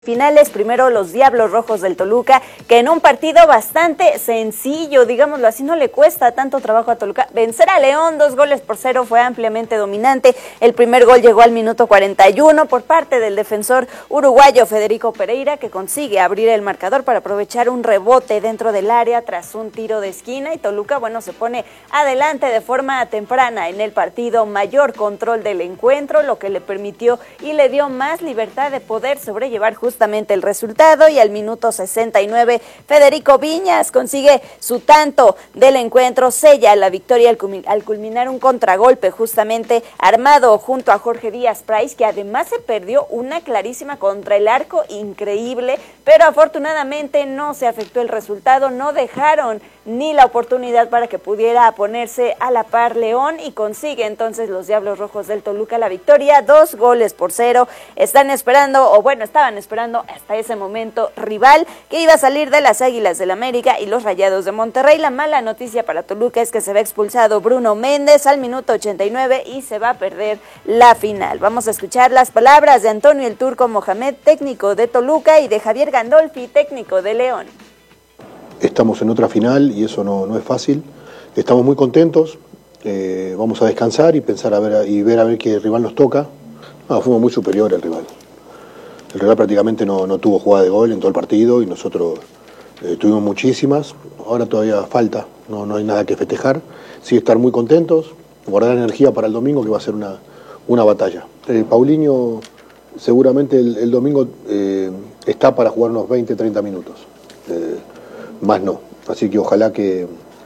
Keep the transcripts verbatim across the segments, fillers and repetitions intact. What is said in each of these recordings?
Finales, primero los Diablos Rojos del Toluca, que en un partido bastante sencillo, digámoslo así, no le cuesta tanto trabajo a Toluca vencer a León, dos goles por cero, fue ampliamente dominante. El primer gol llegó al minuto cuarenta y uno por parte del defensor uruguayo Federico Pereira, que consigue abrir el marcador para aprovechar un rebote dentro del área tras un tiro de esquina, y Toluca, bueno, se pone adelante de forma temprana en el partido, mayor control del encuentro, lo que le permitió y le dio más libertad de poder sobrellevar justamente justamente el resultado, y al minuto sesenta y nueve Federico Viñas consigue su tanto del encuentro, sella la victoria al, al culminar un contragolpe justamente armado junto a Jorge Díaz Price, que además se perdió una clarísima contra el arco increíble, pero afortunadamente no se afectó el resultado, no dejaron ni la oportunidad para que pudiera ponerse a la par León, y consigue entonces los Diablos Rojos del Toluca la victoria, dos goles por cero. Están esperando, o bueno, estaban esperando hasta ese momento rival que iba a salir de las Águilas del América y los Rayados de Monterrey. La mala noticia para Toluca es que se ve expulsado Bruno Méndez al minuto ochenta y nueve y se va a perder la final. Vamos a escuchar las palabras de Antonio El Turco Mohamed, técnico de Toluca, y de Javier Gandolfi, técnico de León. Estamos en otra final y eso no, no es fácil. Estamos muy contentos, eh, vamos a descansar y pensar a ver y ver a ver qué rival nos toca. No, fuimos muy superior al rival. El rival prácticamente no, no tuvo jugada de gol en todo el partido y nosotros eh, tuvimos muchísimas. Ahora todavía falta, no, no hay nada que festejar. Sí, estar muy contentos, guardar energía para el domingo, que va a ser una, una batalla. Eh, Paulinho seguramente el, el domingo eh, está para jugar unos veinte, treinta minutos. Eh, más no. Así que ojalá que,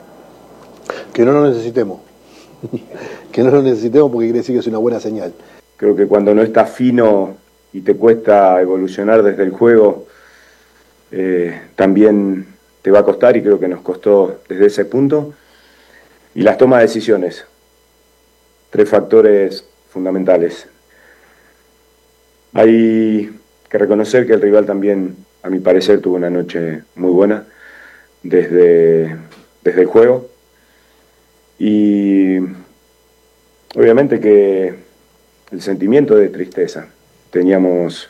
que no lo necesitemos. que no lo necesitemos porque quiere decir que es una buena señal. Creo que cuando no estás fino y te cuesta evolucionar desde el juego, eh, también te va a costar, y creo que nos costó desde ese punto. Y las tomas de decisiones, tres factores fundamentales. Hay que reconocer que el rival también, a mi parecer, tuvo una noche muy buena desde, desde el juego, y obviamente que el sentimiento de tristeza. Teníamos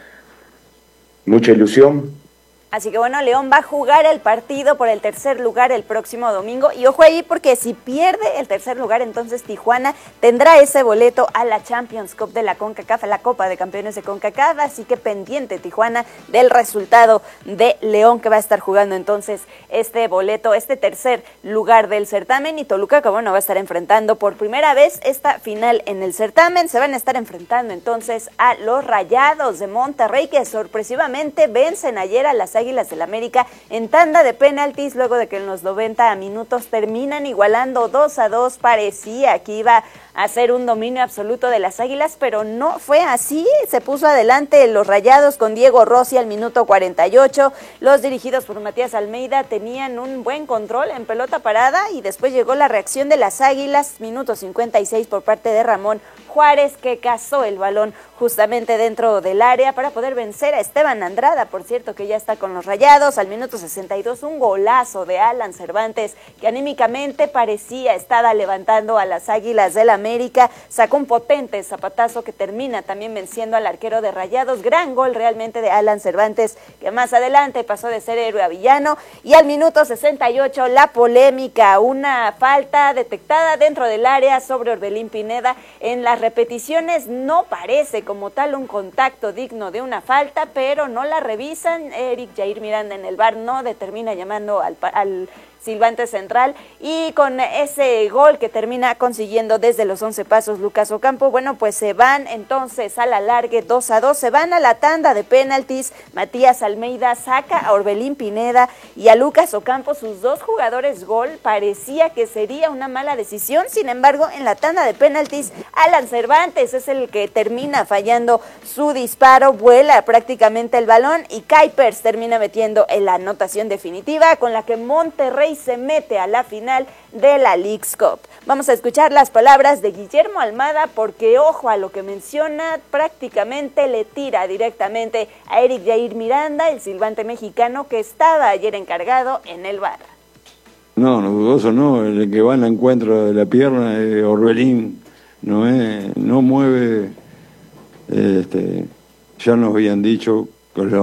mucha ilusión. Así que bueno, León va a jugar el partido por el tercer lugar el próximo domingo, y ojo ahí porque si pierde el tercer lugar, entonces Tijuana tendrá ese boleto a la Champions Cup de la CONCACAF, a la Copa de Campeones de CONCACAF, así que pendiente Tijuana del resultado de León, que va a estar jugando entonces este boleto, este tercer lugar del certamen, y Toluca, que bueno, va a estar enfrentando por primera vez esta final en el certamen. Se van a estar enfrentando entonces a los Rayados de Monterrey, que sorpresivamente vencen ayer a las Águilas del América en tanda de penaltis, luego de que en los noventa minutos terminan igualando dos a dos. Parecía que iba a ser un dominio absoluto de las Águilas, pero no fue así. Se puso adelante los Rayados con Diego Rossi al minuto cuarenta y ocho. Los dirigidos por Matías Almeida tenían un buen control en pelota parada, y después llegó la reacción de las Águilas, minuto cincuenta y seis, por parte de Ramón Juárez, que cazó el balón justamente dentro del área para poder vencer a Esteban Andrada, por cierto, que ya está con los Rayados. Al minuto sesenta y dos, un golazo de Alan Cervantes, que anímicamente parecía estaba levantando a las Águilas del América, sacó un potente zapatazo que termina también venciendo al arquero de Rayados. Gran gol realmente de Alan Cervantes, que más adelante pasó de ser héroe a villano. Y al minuto sesenta y ocho, la polémica, una falta detectada dentro del área sobre Orbelín Pineda. En las repeticiones no parece como tal un contacto digno de una falta, pero no la revisan. Eric Jair Miranda en el V A R no determina llamando al, al silbante central, y con ese gol que termina consiguiendo desde los once pasos Lucas Ocampo, bueno, pues se van entonces a la largue dos a dos, se van a la tanda de penaltis. Matías Almeida saca a Orbelín Pineda y a Lucas Ocampo, sus dos jugadores gol. Parecía que sería una mala decisión, sin embargo, en la tanda de penaltis, Alan Cervantes es el que termina fallando su disparo, vuela prácticamente el balón, y Kuipers termina metiendo en la anotación definitiva, con la que Monterrey se mete a la final de la Leagues Cup. Vamos a escuchar las palabras de Guillermo Almada, porque ojo a lo que menciona, prácticamente le tira directamente a Eric Jair Miranda, el silbante mexicano que estaba ayer encargado en el V A R. No, no dudoso no, el que va en encuentro de la pierna de Orbelín no, es, no mueve, este, ya nos habían dicho con los